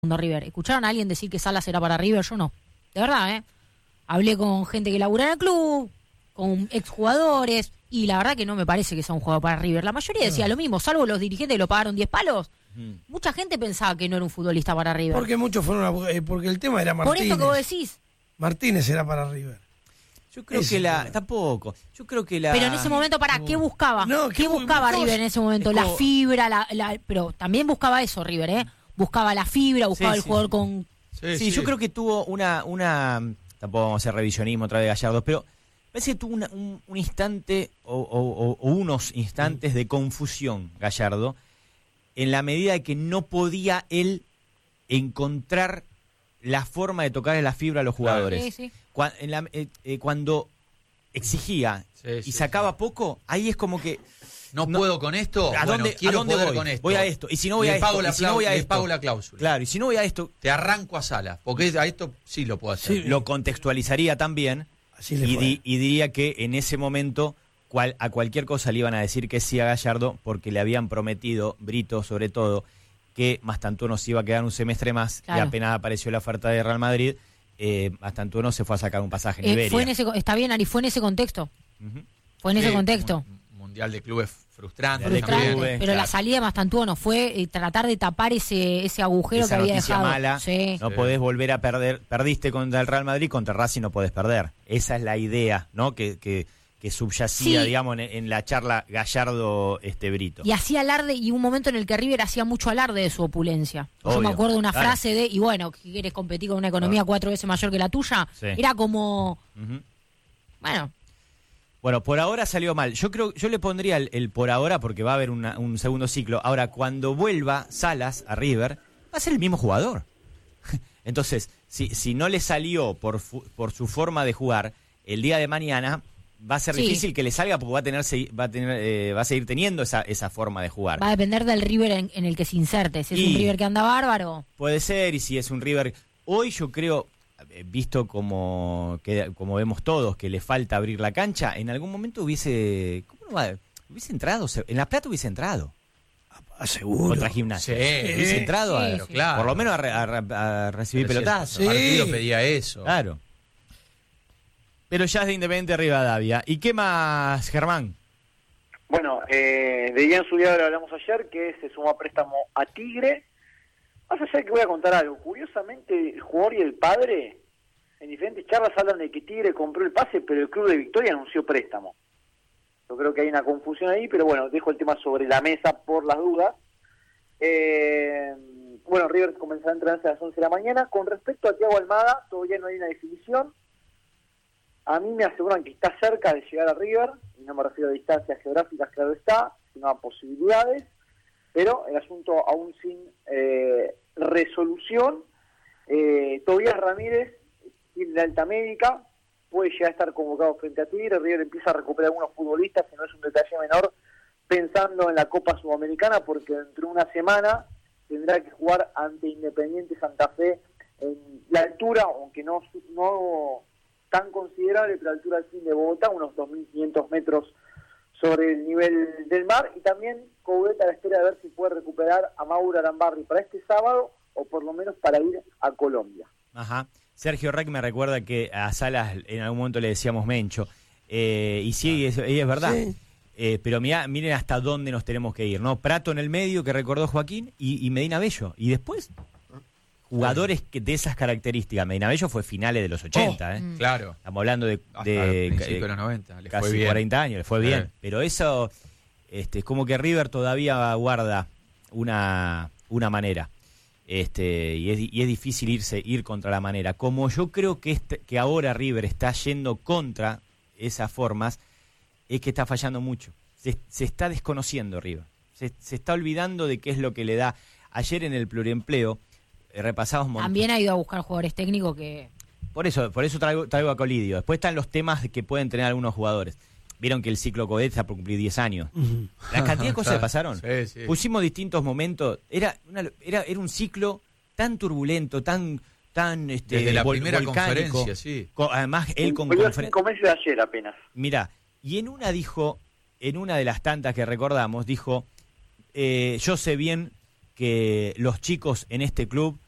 mundo River. ¿Escucharon a alguien decir que Salas era para River? Yo no. De verdad, Hablé con gente que labura en el club, con exjugadores, y la verdad que no me parece que sea un jugador para River. La mayoría decía lo mismo, salvo los dirigentes que lo pagaron 10 palos. Mucha gente pensaba que no era un futbolista para River. Porque muchos fueron porque el tema era Martínez. Por esto que vos decís. Martínez era para River. Yo creo que tampoco. Yo creo que Pero en ese momento, ¿qué buscaba? No, ¿Qué buscaba River en ese momento? La fibra, pero también buscaba eso River, Buscaba la fibra, buscaba el jugador con... Sí, yo creo que tuvo una tampoco vamos a hacer revisionismo otra vez de Gallardo, pero parece que tuvo un instante o unos instantes de confusión Gallardo, en la medida de que no podía él encontrar la forma de tocarle la fibra a los jugadores. Sí. Cuando exigía y sacaba poco, ahí es como que... No puedo con esto. ¿A dónde voy? Con esto. Voy a esto. Y si no voy a esto. Pago la cláusula. Claro, y si no voy a esto. Te arranco a Salas. Porque a esto sí lo puedo hacer. Sí, lo contextualizaría también. Así le fue. Y diría que en ese momento a cualquier cosa le iban a decir que sí a Gallardo, porque le habían prometido, Brito sobre todo, que Mastantuono se iba a quedar un semestre más. Claro. Y apenas apareció la oferta de Real Madrid, Mastantuono se fue a sacar un pasaje en Iberia. Está bien, Ari, fue en ese contexto. Uh-huh. Fue en ese contexto. Mundial de clubes frustrante. Pero claro. la salida de Mastantuono fue tratar de tapar ese agujero Esa que había noticia dejado. mala, no podés volver a perder. Perdiste contra el Real Madrid, contra Racing no podés perder. Esa es la idea, ¿no? Que subyacía, digamos, en la charla Gallardo-Brito. Y hacía alarde, y un momento en el que River hacía mucho alarde de su opulencia. Yo me acuerdo de una frase y bueno, que quieres competir con una economía 4 veces mayor que la tuya. Sí. Era como, Bueno, por ahora salió mal. Yo le pondría el por ahora porque va a haber un segundo ciclo. Ahora, cuando vuelva Salas a River, va a ser el mismo jugador. Entonces, si no le salió por su forma de jugar, el día de mañana va a ser difícil que le salga porque va a seguir teniendo esa forma de jugar. Va a depender del River en el que se inserte. Si es un River que anda bárbaro. Puede ser, y si es un River... Hoy yo creo... visto como vemos todos que le falta abrir la cancha, en algún momento hubiese entrado, en La Plata hubiese entrado. Seguro. Contra Gimnasia. Hubiese entrado claro. Por lo menos a recibir pelotazos. El partido pedía eso. Claro. Pero ya es de Independiente Rivadavia. ¿Y qué más, Germán? Bueno, de Ian Zubiaga lo hablamos ayer, que se sumó a préstamo a Tigre. Más allá que voy a contar algo. Curiosamente, el jugador y el padre, en diferentes charlas hablan de que Tigre compró el pase, pero el Club de Victoria anunció préstamo. Yo creo que hay una confusión ahí, pero bueno, dejo el tema sobre la mesa por las dudas. Bueno, River comenzará a entrenarse a las 11 de la mañana. Con respecto a Thiago Almada, todavía no hay una definición. A mí me aseguran que está cerca de llegar a River, y no me refiero a distancias geográficas, claro está, sino a posibilidades. Pero el asunto aún sin resolución. Tobías Ramírez tiene la alta médica, puede llegar a estar convocado frente a Tigre. River empieza a recuperar algunos futbolistas, que no es un detalle menor, pensando en la Copa Sudamericana, porque dentro de una semana tendrá que jugar ante Independiente Santa Fe en la altura, aunque no tan considerable, pero la altura del fin de Bogotá, unos 2.500 metros sobre el nivel del mar. Y también Coudet a la espera de ver si puede recuperar a Mauro Arambarri para este sábado, o por lo menos para ir a Colombia. Ajá. Sergio Rec me recuerda que a Salas en algún momento le decíamos Mencho, y sí, es verdad. Sí. Pero miren hasta dónde nos tenemos que ir, ¿no? Prato en el medio, que recordó Joaquín, y Medina Bello. Y después, jugadores de esas características. Medina Bello fue finales de los 80, Claro. Estamos hablando de principios de los 90. Casi fue bien. 40 años, le fue bien. Pero eso es como que River todavía guarda una manera. Y es difícil ir contra la manera. Como yo creo que ahora River está yendo contra esas formas, es que está fallando mucho. Se está desconociendo River. Se está olvidando de qué es lo que le da. Ayer en el pluriempleo repasamos un montón. También ha ido a buscar jugadores técnicos que... Por eso traigo a Colidio. Después están los temas que pueden tener algunos jugadores. Vieron que el ciclo Coudet está por cumplir 10 años. La cantidad de cosas que pasaron. Sí. Pusimos distintos momentos. Era un ciclo tan turbulento, tan desde la primera volcánico. conferencia, sí. Además, él con conferencia. 5 meses de ayer apenas. Mirá, y en una de las tantas que recordamos, dijo, yo sé bien que los chicos en este club